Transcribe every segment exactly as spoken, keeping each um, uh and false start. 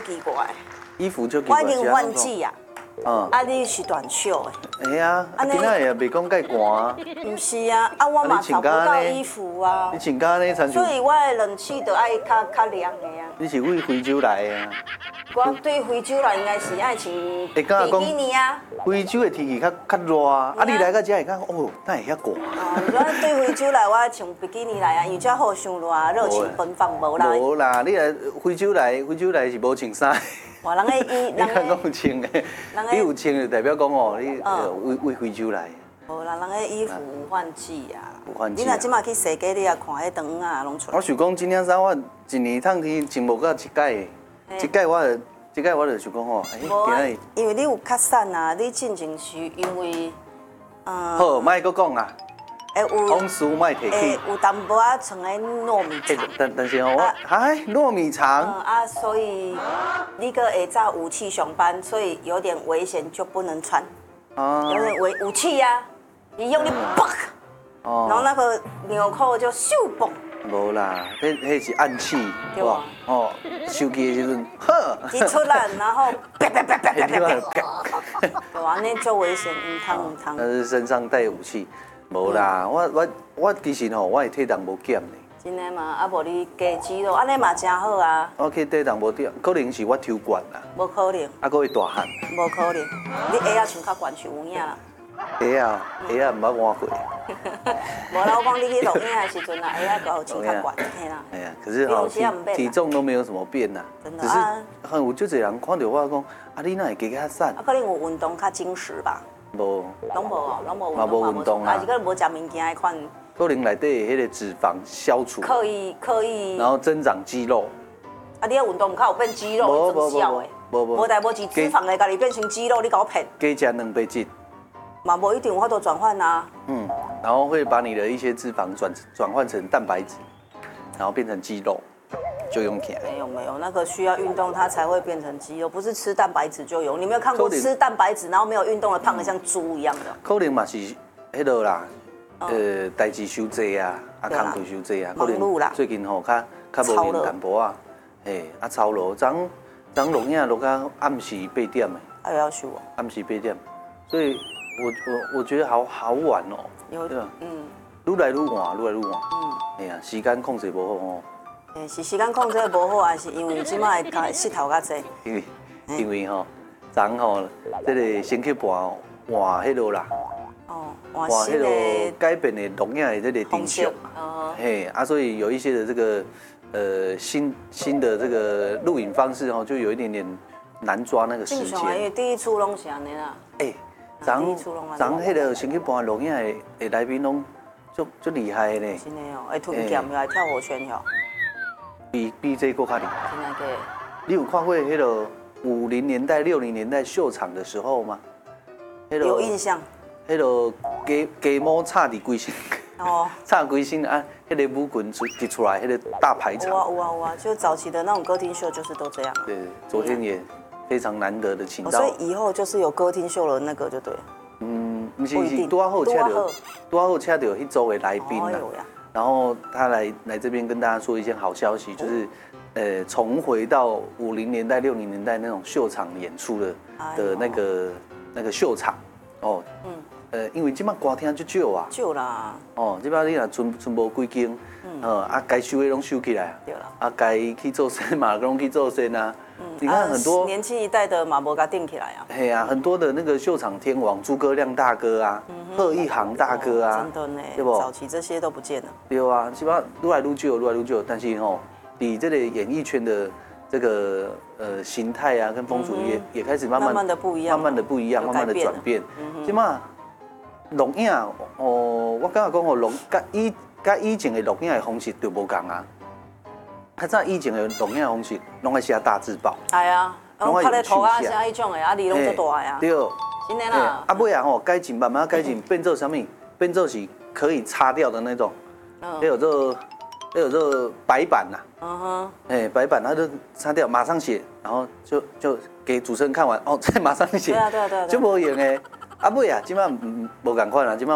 奇怪。 衣服就奇怪。 我已经换季啊。 嗯。 啊，你是短袖的。哎呀，啊，今仔也袂讲介寒啊。 唔是啊，啊，我嘛找不到衣服啊。 你穿甲呢？ 所以我的冷气就爱较较凉的啊。 你是为非洲来的啊？ 我对非洲来应该是爱穿比基尼啊。 非洲的天气较较热啊，啊，你来到这会讲哦，哪会遐寒？ 哦，我对非洲来，我穿比基尼来啊，因为遮好伤热，热情奔放无啦。 无啦，你来非洲来，非洲来是无穿衫。 哇，人个衣， 你看讲穿的，你有穿就代表讲哦，你为为非洲来。 无啦，人个衣服有换季啊。 有换季。 你若即马去世界，你也看迄长啊，拢出来。 我想讲，今天衫我一年通去穿无到一届，一届我就。即个我就想讲吼， 哎，因为你有较瘦啊，你进前是因为， 嗯，好，莫搁讲啊， 哎有， 往事莫提起， 有淡薄仔穿的糯米肠， 但但是哦，我哎糯米肠， 嗯啊，所以你个下早武器上班，所以有点危险就不能穿，哦，有点危武器呀，你用力嘣，哦，然后那个纽扣就咻嘣。 无啦，迄迄是暗器， 对吧？ 哦，收机的时阵，呵， 一出来，然后啪啪啪啪啪啪啪，对啊，那就危险，唔通唔通。 那是身上带武器，无啦，我我我其实吼，我的体重无减呢。 真的吗？啊，无你加肌肉，安尼嘛真好啊。 我去体重无减，可能是我抽惯啦。 无可能。 啊，搁会大汗。 无可能，你鞋啊穿较悬是有影啦。 鞋啊，鞋啊，唔捌换过。 无啦，我讲你去录影的时阵啊，鞋啊够穿较悬，嘿啦。 哎呀，可是哈，体体重都没有什么变呐，只是很有就这人看到我讲，啊，你哪会加较瘦？ 啊，可能有运动较精实吧。 无， 拢无哦，拢无运动，无运动啊， 还是可能无食物件迄款。 可能内底迄个脂肪消除， 刻意刻意， 然后增长肌肉。 啊，你要运动较有变肌肉，增效的。 无无， 无代无志，脂肪会家己变成肌肉，你搞我骗。 加食两杯质。 嘛，无一定有法度转换啊。 嗯，然后会把你的一些脂肪转转换成蛋白质，然后变成肌肉，就用起来。 没有没有，那个需要运动它才会变成肌肉，不是吃蛋白质就有。你没有看过吃蛋白质然后没有运动的胖的像猪一样的？ 可能嘛是迄落啦，呃，代志伤济啊，啊，工作伤济啊， 可能最近吼较较无闲淡薄啊，嘿，啊操劳，昨昨录影录到暗时八点的。 还要修哦。 暗时八点，所以。我我我觉得好好晚哦，对吧？嗯，愈来愈晚，愈来愈晚。嗯，哎呀，时间控制无好哦。 诶，是时间控制无好，还是因为即摆个膝头较济？ 因为因为吼，昨吼，这个先去换换迄落啦。哦，换迄落改变的录影的这个定向。哦。嘿，啊，所以有一些的这个呃新新的这个录影方式哦，就有一点点难抓那个时间。 正常，因为第一次拢是安尼啦。 哎。咱咱迄个先去搬录影的的来宾拢足足厉害的呢。 真的哦，会吞剑又会跳火圈哟。 比比这个较厉害。 真的个。 你有看过迄个五零年代、六零年代秀场的时候吗？ 有印象。 迄个鸡鸡毛插伫规身。哦。插规身啊，迄个舞裙出一出来，迄个大排场。 有啊有啊有啊，就早期的那种歌厅秀就是都这样。 对，昨天也。非常难得的请到， 所以以后就是有歌厅秀了那个就对了。 嗯，不是是多后恰到，多后恰到一周的来宾啦。然后他来来这边跟大家说一件好消息，就是呃重回到五零年代、六零年代那种秀场演出的的那个那个秀场哦。嗯。呃，因为即摆歌厅就少啊。 少啦。 哦，即摆你若存存无几间，嗯，啊该收的拢收起来啊。对啦。啊该去做生嘛，拢去做生啊。你看很多年轻一代的马博给定起来啊， 嘿啊，很多的那个秀场天王诸葛亮大哥啊，贺一航大哥啊， 真的呢， 对不？ 早期这些都不见了。 对啊，基本上愈来愈少，愈来愈少。但是吼，你这个演艺圈的这个呃形态啊，跟风俗也也开始慢慢慢慢的不一样， 慢慢的不一样，慢慢的转变。即嘛录影哦，我感觉讲哦，录甲以甲以前的录影的方式就无同啊。较早以前的录影方式，拢爱写大字报。 系啊，拢拍咧涂啊，写迄种的，啊，字拢足大啊。 对。 真的啦。 啊尾啊吼，改进慢慢改进，变做什么？变做是可以擦掉的那种。嗯。还有这，还有这白板呐。嗯哼。哎，白板，它就擦掉，马上写，然后就就给主持人看完，哦，再马上写。 对啊对啊对啊。 就无用诶。啊尾啊，即摆无共款啦，即摆换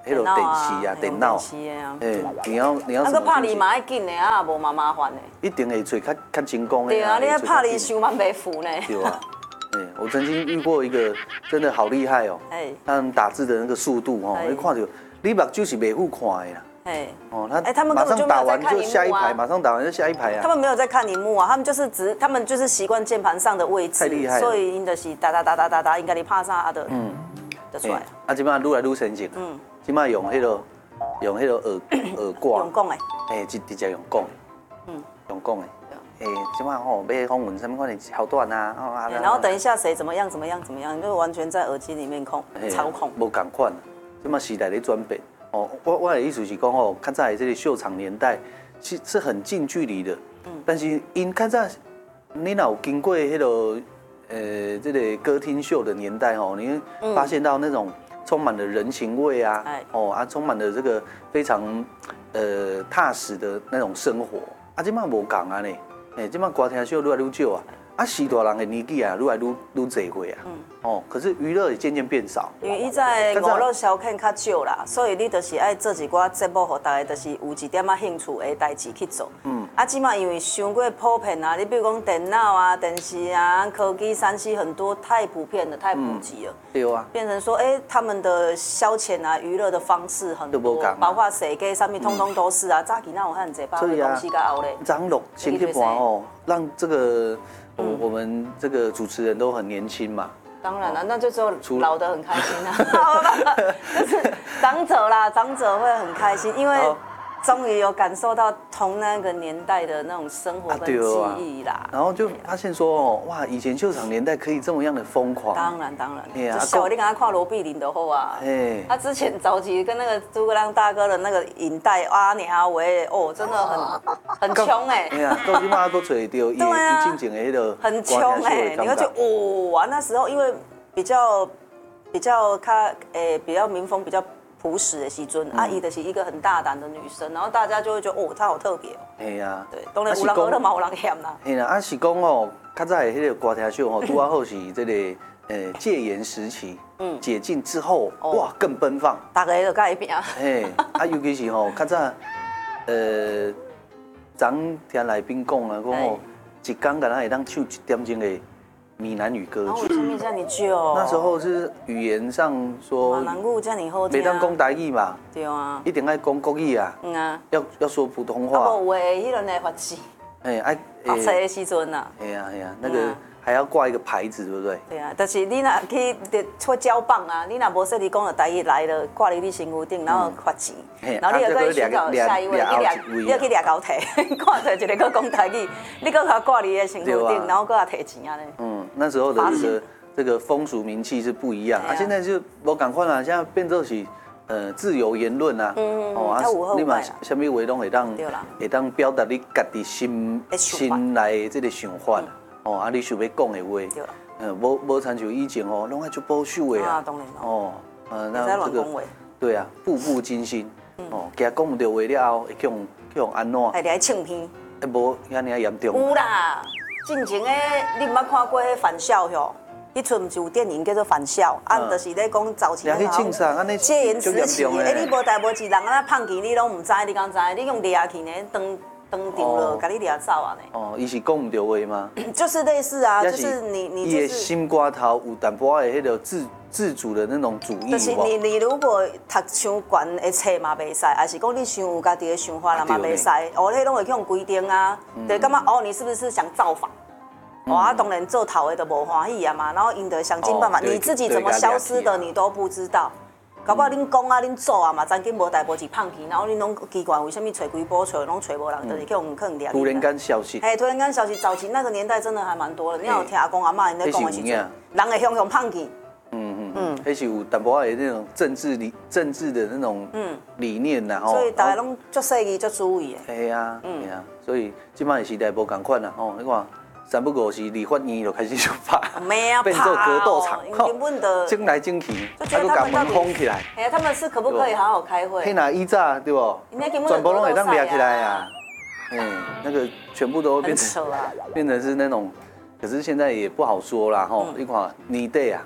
迄个电视啊、电脑，哎，你要你要。 那个拍你嘛要紧的啊，无嘛麻烦的。 一定会找较较成功的。 对啊，你要拍你想万袂赴呢。 对啊，哎，我曾经遇过一个真的好厉害哦，哎，他们打字的那个速度哦，你看到你目睭是袂好看的啦。哎，哦，他哎，他们马上打完就下一排，马上打完就下一排啊。 他们没有在看荧幕啊，他们就是只，他们就是习惯键盘上的位置， 太厉害了。 所以因就是打打打打打打，应该你拍啥的，嗯，就出来。 啊，即摆愈来愈先进，嗯，即摆用迄个用迄个耳耳挂， 用讲的， 哎，直直接用讲，嗯，用讲的，哎，即摆吼要访问什么款的好短啊， 哦，然后等一下谁怎么样怎么样怎么样，就完全在耳机里面控操控， 无共款，即摆时代在转变。哦，我我的意思是讲吼，较早的这个秀场年代是是很近距离的，嗯，但是因较早你若有经过迄个呃这个歌厅秀的年代吼，你会发现到那种充满了人情味啊，哦啊，充满了这个非常呃踏实的那种生活，啊，即摆无共啊呢，哎，即摆歌厅秀愈来愈少啊。啊，时大人的年纪啊，愈来愈愈侪过啊。嗯。哦，可是娱乐也渐渐变少。 因为伊在娱乐消遣较少啦，所以你就是爱做一寡节目，互大家就是有一点仔兴趣的代志去做。嗯。啊，即马因为伤过普遍啊，你比如讲电脑啊、电视啊、科技、三 C 很多太普遍了，太普及了。 对啊。 变成说，哎，他们的消遣啊、娱乐的方式很多，包括设计上面通通都是啊。早期哪有汉济，包括东西甲后咧。 张龙、前天盘哦，让这个。我我们这个主持人都很年轻嘛， 当然了，那就只有老得很开心啊，就是长者啦，长者会很开心，因为终于有感受到同那个年代的那种生活跟记忆啦。 然后就发现说，哦，哇，以前秀场年代可以这么样的疯狂。 当然当然，就小你刚刚看罗碧玲的后啊，他之前早期跟那个诸葛亮大哥的那个影带阿娘阿伟，哦，真的很很穷哎。 哎呀，到今嘛都找到伊伊进前的迄个很穷哎，你会觉得哇，那时候因为比较比较他诶比较民风比较。朴实的时阵，阿姨的是一个很大胆的女生，然后大家就会觉得哦，她好特别。 嘿呀， 对，当然有人学了嘛，有人嫌啦。 嘿啦，啊是讲哦，较早的迄个歌厅秀吼，拄啊好是这个呃戒严时期，嗯，解禁之后，哇更奔放， 大家都改变。 嘿，啊尤其是吼较早，呃，昨听来宾讲啊，讲哦，一天敢若会当唱一点钟的。闽南语歌曲，那时候是语言上说，每当讲台语嘛，对啊，一定爱讲国语啊，嗯啊，要要说普通话。 啊，无诶，迄阵的法式，哎，爱读册的时阵呐， 哎呀哎呀，那个还要挂一个牌子，对不对？ 对啊，但是你若去出交棒啊，你若无说你讲了台语来了，挂在你身躯顶，然后发钱，然后你又可以寻找下一位，你掠，你要去掠高摕，看到一个搁讲台语，你搁甲挂你的身躯顶，然后搁甲摕钱啊咧。 嗯，那时候的这个这个风俗民气是不一样啊，现在就无共款啦，现在变做是呃自由言论啊，哦啊，你嘛什么话拢会当会当表达你家己心心内这个想法。哦，啊，你想要讲的话，嗯，无无参像以前哦，拢爱做保守的啊，当然哦，呃，那这个对啊，步步惊心，哦，惊讲唔到话了后，会去用去用安怎？ 还得唱片？ 哎，无遐尼严重。 有啦，进前诶，你毋捌看过迄《返校》哟？迄阵就有电影叫做《返校》，啊，就是咧讲早期那个戒严时期，哎，你无代无志，人啊胖去，你拢唔知，你敢知？你用掠去呢，当。登顶了，甲你掠走啊呢？ 哦，伊是讲唔到话吗？ 就是类似啊，就是你你就是。 心肝头有淡薄仔的迄个自自主的那种主义。 就是你你如果读伤悬的册嘛袂使，还是讲你伤有家己的想法啦嘛袂使，哦，迄拢会去用规定啊，对，感觉哦，你是不是想造反？哦，啊，当然做头的都无欢喜啊嘛，然后因得想尽办法，你自己怎么消失的你都不知道。搞不好恁讲啊，恁做啊嘛，曾经无代无志胖去，然后恁拢奇怪为什么找几波找拢找无人，就是去用坑掠。 突然间消息。 哎，突然间消息，早期那个年代真的还蛮多的。你有听阿公阿妈因在讲的时阵，人会向向胖去。嗯嗯嗯，迄是有淡薄仔那种政治理政治的那种嗯理念呐吼。 所以大家拢足细意足注意的。 系啊，系啊，所以即摆的时代无共款啦吼，你看。三不五时，理发院就开始就拍，变做格斗场，争来争去，啊，佮把门封起来。 哎呀，他们是可不可以好好开会？ 迄那以早对不？全部拢会当抓起来啊！嗯，那个全部都变成变成是那种，可是现在也不好说啦吼。你看年代啊，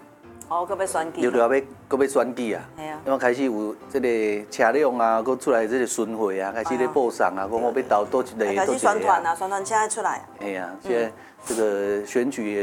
哦，搁要选举。 又要要搁要选举啊。 系啊。 因为开始有这个车辆啊，搁出来这个巡回啊，开始咧报上啊，讲我要投多一个。 开始宣传啊，宣传车出来。 哎呀，现在这个选举也